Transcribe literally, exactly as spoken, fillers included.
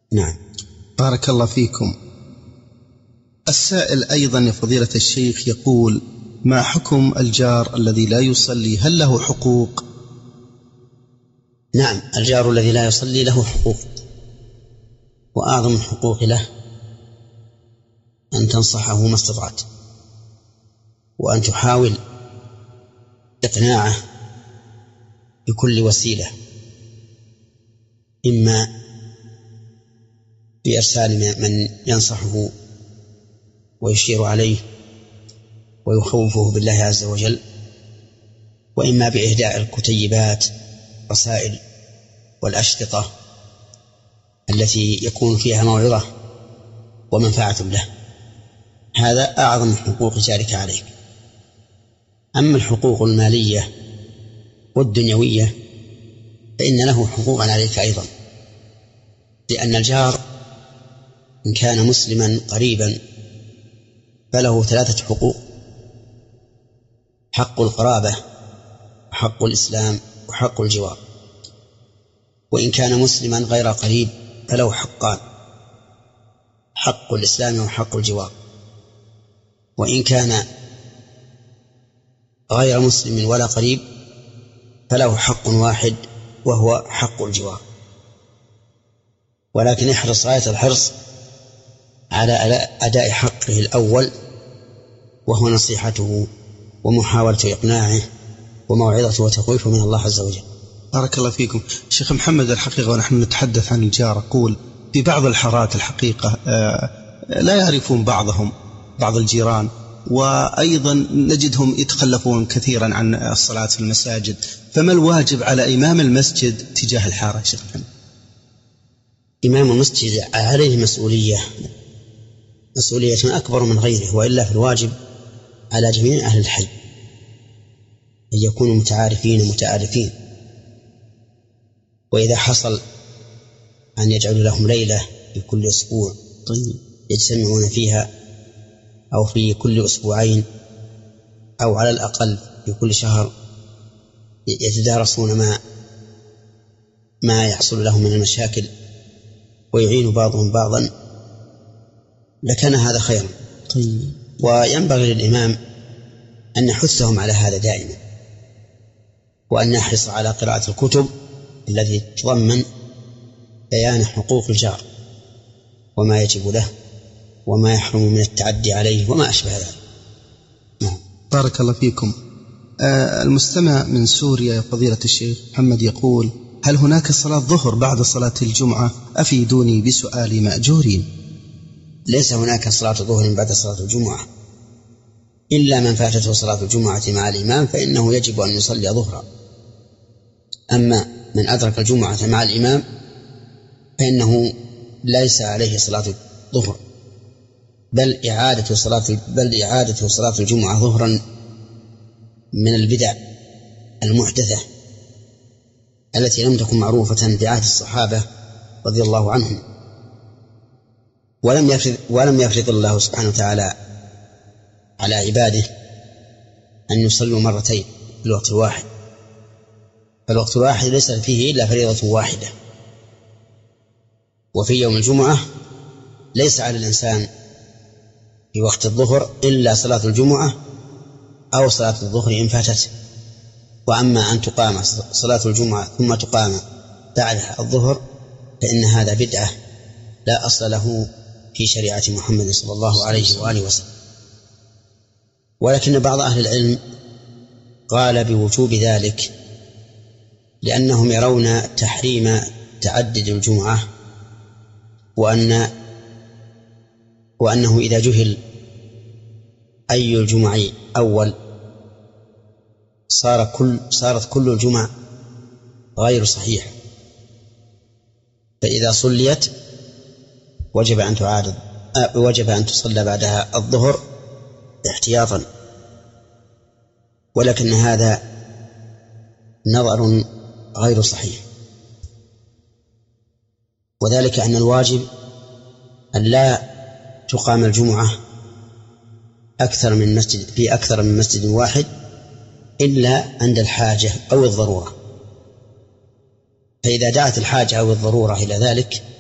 نعم. بارك الله فيكم. السائل أيضا يا فضيلة الشيخ يقول: ما حكم الجار الذي لا يصلي؟ هل له حقوق؟ نعم، الجار الذي لا يصلي له حقوق، وأعظم الحقوق له أن تنصحه ما استطعت، وأن تحاول إقناعه بكل وسيلة، إما بإرسال من ينصحه ويشير عليه ويخوفه بالله عز وجل، وإما بإهداء الكتيبات رسائل والأشرطة التي يكون فيها موعظة ومنفعة له. هذا أعظم حقوق جارك عليك. أما الحقوق المالية والدنيوية فإن له حقوقا عليك أيضا، لأن الجار إن كان مسلما قريبا فله ثلاثة حقوق: حق القرابة، وحق الإسلام، وحق الجوار. وإن كان مسلما غير قريب فله حقان: حق الإسلام وحق الجوار. وإن كان غير مسلم ولا قريب فله حق واحد وهو حق الجوار. ولكن احرص غاية الحرص على أداء حقه الأول، وهو نصيحته ومحاولة إقناعه وموعظته وتخويفه من الله عز وجل. بارك الله فيكم. شيخ محمد، الحقيقة ونحن نتحدث عن الجار أقول في بعض الحارات الحقيقة لا يعرفون بعضهم بعض الجيران، وأيضا نجدهم يتخلفون كثيرا عن الصلاة في المساجد، فما الواجب على إمام المسجد تجاه الحارة؟ شيخ محمد. إمام المسجد عليه مسؤولية مسؤولية أكبر من غيره، وإلا في الواجب على جميع أهل الحي أن يكونوا متعارفين متآلفين. وإذا حصل أن يجعلوا لهم ليلة في كل أسبوع يجتمعون فيها، أو في كل أسبوعين، أو على الأقل في كل شهر يتدارسون ما ما يحصل لهم من المشاكل ويعين بعضهم بعضا، لكان هذا خيرا. طيب. وينبغي للإمام أن يحثهم على هذا دائما، وأن يحرص على قراءة الكتب التي تتضمن بيان حقوق الجار وما يجب له وما يحرم من التعدي عليه وما أشبه ذلك. نعم. بارك الله فيكم. آه المستمع من سوريا يا فضيلة الشيخ محمد يقول: هل هناك صلاة ظهر بعد صلاة الجمعة؟ أفيدوني بسؤال مأجورين. ليس هناك صلاة ظهر بعد صلاة الجمعة، إلا من فاتته صلاة الجمعة مع الإمام فإنه يجب أن يصلي ظهرا. أما من أدرك الجمعة مع الإمام فإنه ليس عليه صلاة ظهر، بل إعادة صلاة بل إعادة صلاة الجمعة ظهرا من البدع المحدثة التي لم تكن معروفة في عهد الصحابة رضي الله عنهم. ولم يفرض ولم يفرض الله سبحانه وتعالى على عباده أن يصلوا مرتين في الوقت الواحد، فالوقت الواحد ليس فيه إلا فريضة واحدة. وفي يوم الجمعة ليس على الإنسان في وقت الظهر إلا صلاة الجمعة أو صلاة الظهر إن فاتته. وأما أن تقام صلاة الجمعة ثم تقام بعدها الظهر فإن هذا بدعة لا أصل له في شريعة محمد صلى الله عليه وآله وسلم. ولكن بعض أهل العلم قال بوجوب ذلك، لأنهم يرون تحريم تعدد الجمعة، وأن وأنه إذا جهل أي الجمع أول صار كل صارت كل الجمع غير صحيحة، فإذا صليت وجب أن تعاد وجب أن تصلى بعدها الظهر احتياطا. ولكن هذا نظر غير صحيح، وذلك أن الواجب أن لا تقام الجمعة أكثر من مسجد في أكثر من مسجد واحد إلا عند الحاجة أو الضرورة، فإذا دعت الحاجة أو الضرورة إلى ذلك